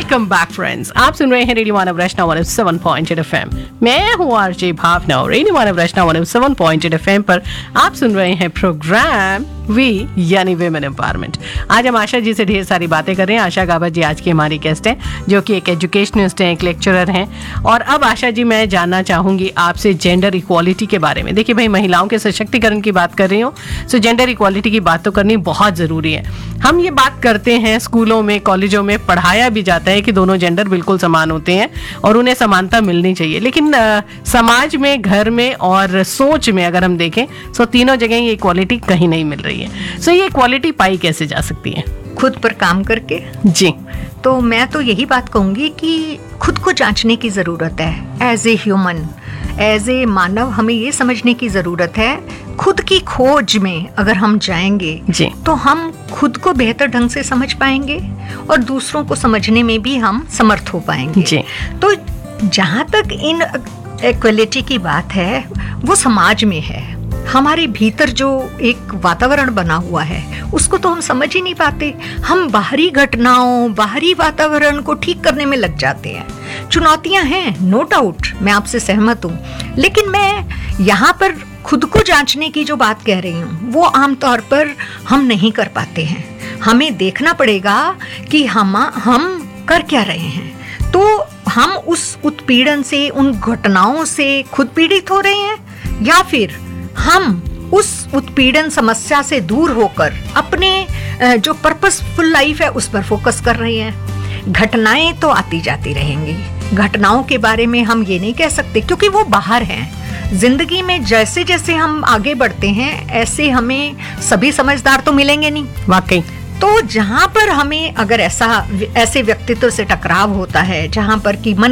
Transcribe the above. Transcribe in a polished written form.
Welcome back friends, आप सुन रहे हैं रेडियो मानव वैष्णव 107.8 FM। मैं हूँ आरजे भावना। रेडियो मानव वैष्णव 107.8 FM पर आप सुन रहे हैं प्रोग्राम वी यानी विमेन एम्पावरमेंट। आज हम आशा जी से ढेर सारी बातें कर रहे हैं। आशा गाबा जी आज की हमारी गेस्ट हैं, जो कि एक एजुकेशनिस्ट हैं, एक लेक्चरर हैं। और अब आशा जी, मैं जानना चाहूँगी आपसे जेंडर इक्वालिटी के बारे में। देखिए भाई, महिलाओं के सशक्तिकरण की बात कर रही हूँ, सो जेंडर इक्वालिटी की बात तो करनी बहुत ज़रूरी है। हम ये बात करते हैं, स्कूलों में, कॉलेजों में पढ़ाया भी जाता है कि दोनों जेंडर बिल्कुल समान होते हैं और उन्हें समानता मिलनी चाहिए। लेकिन समाज में, घर में और सोच में अगर हम देखें तो तीनों जगह ये इक्वालिटी कहीं नहीं मिल रही है। सो ये इक्वालिटी पाई कैसे जा सकती है? खुद पर काम करके जी। तो मैं तो यही बात कहूँगी कि खुद को जांचने की ज़रूरत है। As a human, as a मानव, हमें ये समझने की ज़रूरत है, खुद की खोज में अगर हम जाएंगे जी, तो हम खुद को बेहतर ढंग से समझ पाएंगे और दूसरों को समझने में भी हम समर्थ हो पाएंगे जी। तो जहाँ तक इन इक्वलिटी की बात है, वो समाज में है। हमारे भीतर जो एक वातावरण बना हुआ है उसको तो हम समझ ही नहीं पाते। हम बाहरी घटनाओं, बाहरी वातावरण को ठीक करने में लग जाते हैं। चुनौतियां हैं, नो डाउट, मैं आपसे सहमत हूँ, लेकिन मैं यहाँ पर खुद को जांचने की जो बात कह रही हूँ वो आमतौर पर हम नहीं कर पाते हैं। हमें देखना पड़ेगा कि हम कर क्या रहे हैं। तो हम उस उत्पीड़न से, उन घटनाओं से खुद पीड़ित हो रहे हैं या फिर हम उस उत्पीड़न समस्या से दूर होकर अपने जो पर्पसफुल लाइफ है उस पर फोकस कर रहे हैं। घटनाएं तो आती जाती रहेंगी, घटनाओं के बारे में हम ये नहीं कह सकते क्योंकि वो बाहर हैं। जिंदगी में जैसे जैसे हम आगे बढ़ते हैं ऐसे हमें सभी समझदार तो मिलेंगे नहीं, वाकई। तो जहाँ पर हमें अगर ऐसे व्यक्तित्व से टकराव होता है, जहाँ पर कि मन